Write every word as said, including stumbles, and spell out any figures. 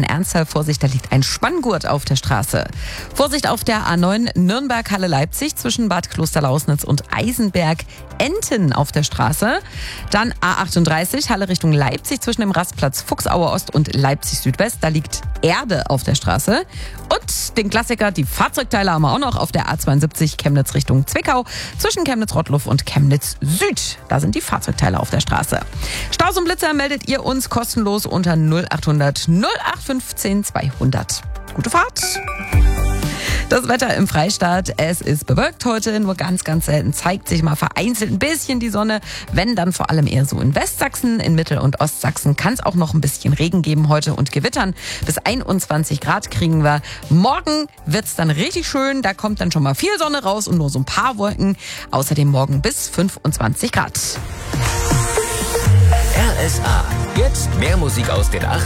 in Ernsthal. Vorsicht, da liegt ein Spanngurt auf der Straße. Vorsicht auf der A neun Nürnberg-Halle-Leipzig zwischen Bad Klosterlausnitz und Eisenberg-Enten auf der Straße. Dann A achtunddreißig Halle Richtung Leipzig zwischen dem Rastplatz Fuchsauer Ost und Leipzig Südwest. Da liegt Erde auf der Straße. Und den Klassiker, die Fahrzeugteile haben wir auch noch auf der A zweiundsiebzig Chemnitz Richtung Zwickau zwischen Chemnitz-Rottluff und Chemnitz Süd. Da sind die Fahrzeugteile auf der Straße. Staus und Blitzer meldet ihr uns kostenlos unter null achthundert null acht fünfzehn zweihundert. Gute Fahrt! Das Wetter im Freistaat, es ist bewölkt heute, nur ganz, ganz selten zeigt sich mal vereinzelt ein bisschen die Sonne. Wenn, dann vor allem eher so in Westsachsen, in Mittel- und Ostsachsen kann es auch noch ein bisschen Regen geben heute und Gewittern. Bis einundzwanzig Grad kriegen wir. Morgen wird's dann richtig schön, da kommt dann schon mal viel Sonne raus und nur so ein paar Wolken. Außerdem morgen bis fünfundzwanzig Grad. R S A. Jetzt mehr Musik aus den